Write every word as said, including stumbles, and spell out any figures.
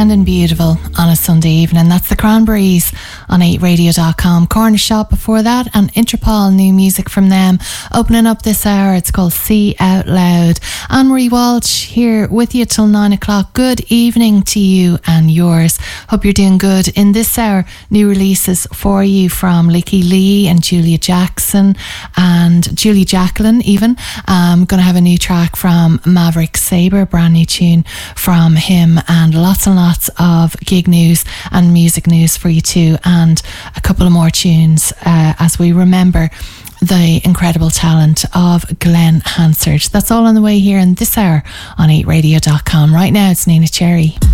Sounding beautiful on a Sunday evening. That's the Cranberries on eight radio dot com. Corner Shop before that, and Interpol, new music from them. Opening up this hour, it's called See Out Loud. Anne-Marie Walsh here with you till nine o'clock. Good evening to you and yours. Hope you're doing good. In this hour, new releases for you from Licky Lee and Julia Jackson and Julie Jacqueline even. I'm going to have a new track from Maverick Sabre, brand new tune from him, and lots and lots of gig news and music news for you too, and a couple of more tunes uh, as we remember the incredible talent of Glenn Hansard. That's all on the way here in this hour on eight radio dot com. Right now it's Nina Cherry.